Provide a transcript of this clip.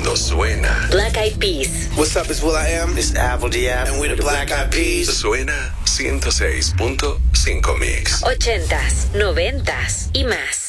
esto suena. Black Eyed Peas. What's up, it's will.i.am. It's Apple D.F. And we're the Black Eyed Peas. Suena 106.5 Mix. 80s, 90s y más.